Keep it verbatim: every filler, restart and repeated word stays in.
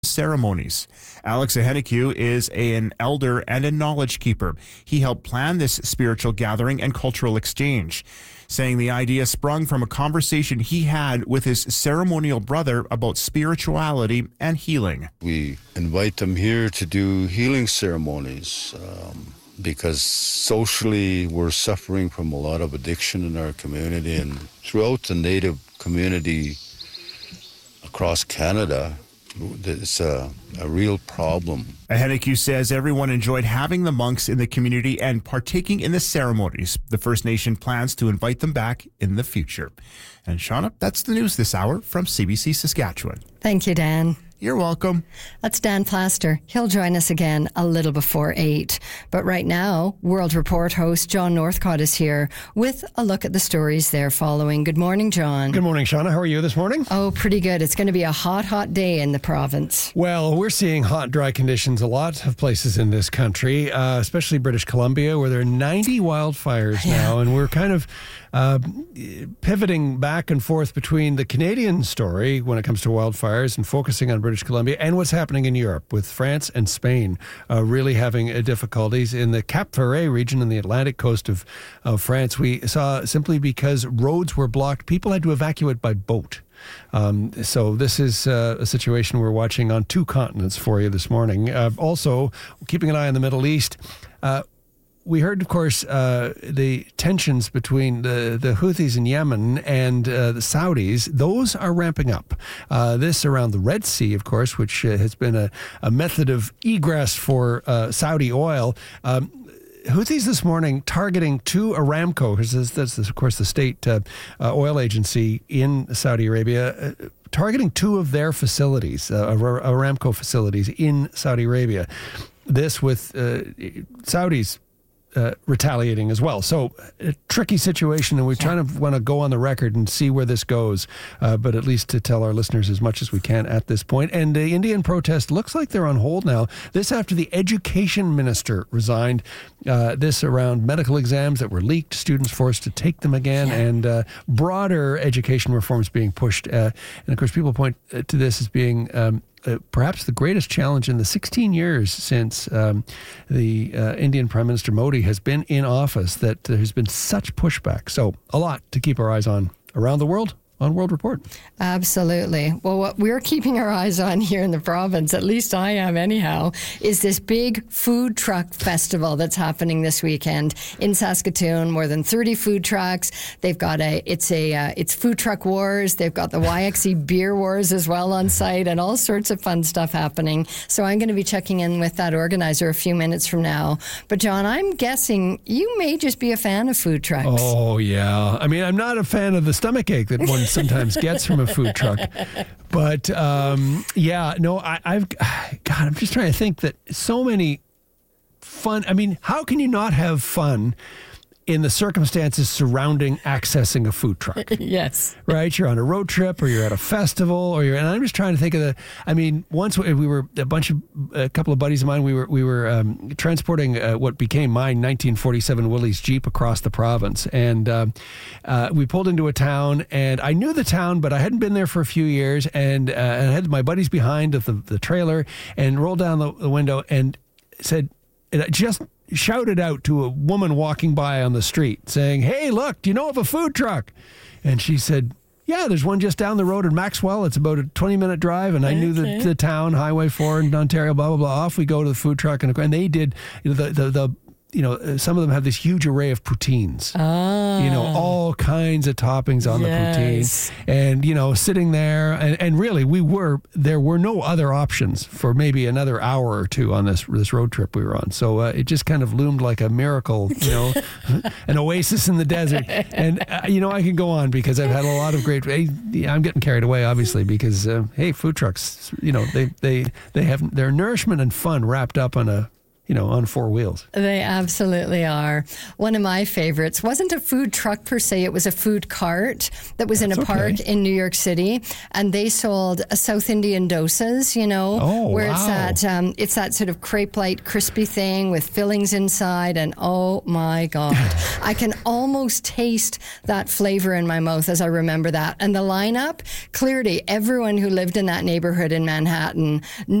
ceremonies. Alex Ahenakew is an elder and a knowledge keeper. He helped plan this spiritual gathering and cultural exchange, saying the idea sprung from a conversation he had with his ceremonial brother about spirituality and healing. We invite them here to do healing ceremonies um, because socially we're suffering from a lot of addiction in our community, and throughout the Native community across Canada, it's a, a real problem. Ahenakew says everyone enjoyed having the monks in the community and partaking in the ceremonies. The First Nation plans to invite them back in the future. And Shauna, that's the news this hour from C B C Saskatchewan. Thank you, Dan. You're welcome. That's Dan Plaster. He'll join us again a little before eight. But right now, World Report host John Northcott is here with a look at the stories they're following. Good morning, John. Good morning, Shauna. How are you this morning? Oh, pretty good. It's going to be a hot, hot day in the province. Well, we're seeing hot, dry conditions a lot of places in this country, uh, especially British Columbia, where there are ninety wildfires Yeah. now. And we're kind of uh, pivoting back and forth between the Canadian story when it comes to wildfires and focusing on British Columbia and what's happening in Europe with France and Spain uh, really having uh, difficulties. In the Cap Ferret region in the Atlantic coast of, of France, we saw simply because roads were blocked, people had to evacuate by boat. Um, so this is uh, a situation we're watching on two continents for you this morning. Uh, also, keeping an eye on the Middle East. Uh, We heard, of course, uh, the tensions between the, the Houthis in Yemen and uh, the Saudis. Those are ramping up. Uh, this around the Red Sea, of course, which uh, has been a, a method of egress for uh, Saudi oil. Um, Houthis this morning targeting two Aramco, because that's, that's, of course, the state uh, uh, oil agency in Saudi Arabia, uh, targeting two of their facilities, uh, Aramco facilities in Saudi Arabia. This with uh, Saudis Uh, retaliating as well. So a tricky situation, and we yeah. kind of want to go on the record and see where this goes, uh, but at least to tell our listeners as much as we can at this point. And the Indian protest looks like they're on hold now. This after the education minister resigned. Uh, this around medical exams that were leaked, students forced to take them again, yeah. and uh, broader education reforms being pushed. Uh, and of course, people point to this as being um, Uh, perhaps the greatest challenge in the sixteen years since um, the uh, Indian Prime Minister Modi has been in office, that there has been such pushback. So a lot to keep our eyes on around the world on World Report. Absolutely. Well, what we're keeping our eyes on here in the province, at least I am anyhow, is this big food truck festival that's happening this weekend in Saskatoon. More than thirty food trucks. They've got a, it's a, uh, it's Food Truck Wars. They've got the Y X E Beer Wars as well on site, and all sorts of fun stuff happening. So I'm going to be checking in with that organizer a few minutes from now. But John, I'm guessing you may just be a fan of food trucks. Oh, yeah. I mean, I'm not a fan of the stomachache that one sometimes gets from a food truck. But, um, yeah, no, I, I've, God, I'm just trying to think that so many fun, I mean, how can you not have fun in the circumstances surrounding accessing a food truck? Yes. Right? You're on a road trip, or you're at a festival, or you're, and I'm just trying to think of the, I mean, once we we were, a bunch of, a couple of buddies of mine, we were, we were um, transporting uh, what became my nineteen forty-seven Willys Jeep across the province. And uh, uh, we pulled into a town, and I knew the town, but I hadn't been there for a few years. And, uh, and I had my buddies behind the, the trailer, and rolled down the, the window and said, and I just shouted out to a woman walking by on the street saying, "Hey, look, do you know of a food truck?" And she said, "Yeah, there's one just down the road in Maxwell. It's about a twenty minute drive." And I okay. knew the, the town, Highway four in Ontario, blah, blah, blah. Off we go to the food truck. And, and they did, you know, the, the, the, you know, some of them have this huge array of poutines. Ah. You know, all kinds of toppings on yes. the poutine. And, you know, sitting there, and, and really, we were, there were no other options for maybe another hour or two on this this road trip we were on. So uh, it just kind of loomed like a miracle, you know, an oasis in the desert. And, uh, you know, I can go on because I've had a lot of great, I'm getting carried away, obviously, because, uh, hey, food trucks, you know, they, they, they have their nourishment and fun wrapped up on a, you know, on four wheels. They absolutely are. One of my favorites wasn't a food truck per se. It was a food cart that was That's in a park okay. in New York City, and they sold a South Indian dosas, you know, oh, where wow. it's that um, it's that sort of crepe-like crispy thing with fillings inside, and oh my God, I can almost taste that flavor in my mouth as I remember that. And the lineup, clearly everyone who lived in that neighborhood in Manhattan